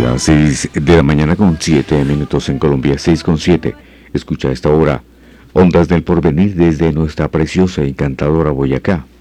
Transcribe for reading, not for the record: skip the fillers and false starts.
Las 6 de la mañana con 7 minutos en Colombia, 6 con 7. Escucha a esta hora Ondas del Porvenir desde nuestra preciosa y encantadora Boyacá.